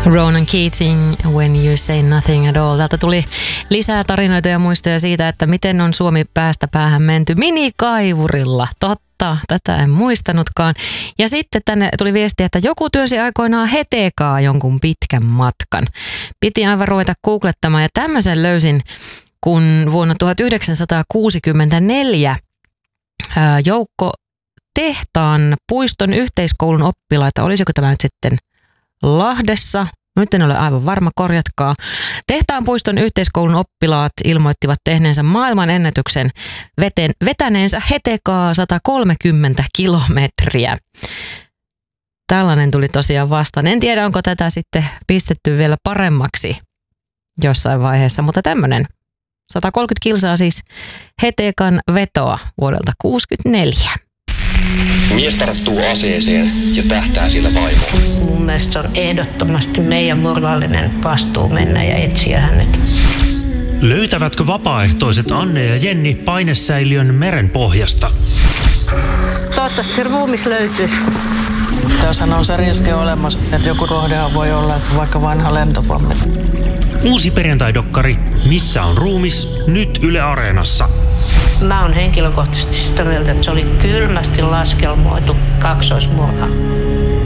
Ronan Keating, When You Say Nothing at All. Täältä tuli lisää tarinoita ja muistoja siitä, että miten on Suomi päästä päähän menty minikaivurilla. Totta, tätä en muistanutkaan. Ja sitten tänne tuli viesti, että joku työsi aikoinaan hetekaa jonkun pitkän matkan. Piti aivan ruveta googlettamaan ja tämmöisen löysin, kun vuonna 1964 joukko Tehtaan puiston yhteiskoulun oppilaita, olisiko tämä nyt sitten Lahdessa, nyt en ole aivan varma, korjatkaa. Tehtaan puiston yhteiskoulun oppilaat ilmoittivat tehneensä maailman ennätyksen vetäneensä hetekaa 130 kilometriä. Tällainen tuli tosiaan vastaan. En tiedä, onko tätä sitten pistetty vielä paremmaksi jossain vaiheessa, mutta tämmöinen 130 kilsaa siis hetekan vetoa vuodelta 1964. Mies tarttuu aseeseen ja tähtää sillä vaimoon. Mun mielestä se on ehdottomasti meidän moraalinen vastuu mennä ja etsiä hänet. Löytävätkö vapaaehtoiset Anne ja Jenni painesäiliön meren pohjasta? Toivottavasti se ruumis löytyisi. Tässähän on se riski olemassa, että joku rohdehan voi olla vaikka vanha lentopommi. Uusi perjantai-dokkari Missä on ruumis? Nyt Yle Areenassa. Mä oon henkilökohtaisesti sitä mieltä, että se oli kylmästi laskelmoitu kaksoismurha.